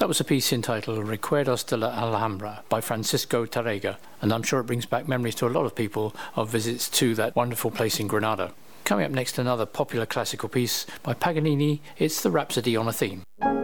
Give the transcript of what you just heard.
That was a piece entitled Recuerdos de la Alhambra by Francisco Tárrega, and I'm sure it brings back memories to a lot of people of visits to that wonderful place in Granada. Coming up next, another popular classical piece by Paganini. It's the Rhapsody on a Theme.